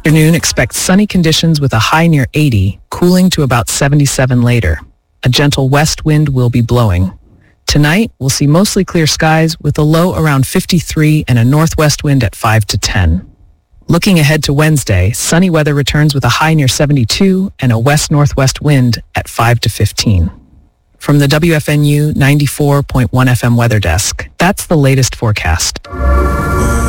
Afternoon, expect sunny conditions with a high near 80, cooling to about 77 later. A gentle west wind will be blowing. Tonight, we'll see mostly clear skies with a low around 53 and a northwest wind at 5 to 10. Looking ahead to Wednesday, sunny weather returns with a high near 72 and a west-northwest wind at 5 to 15. From the WFNU 94.1 FM Weather Desk, that's the latest forecast.